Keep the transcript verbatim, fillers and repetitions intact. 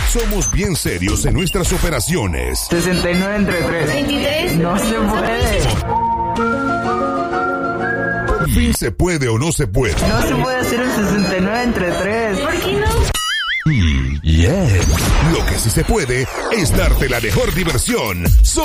Somos bien serios en nuestras operaciones. sesenta y nueve entre tres. veintitrés. No se puede. Por fin se puede o no se puede. No se puede hacer un sesenta y nueve entre tres. ¿Por qué no? Mm, yeah. Lo que sí se puede es darte la mejor diversión.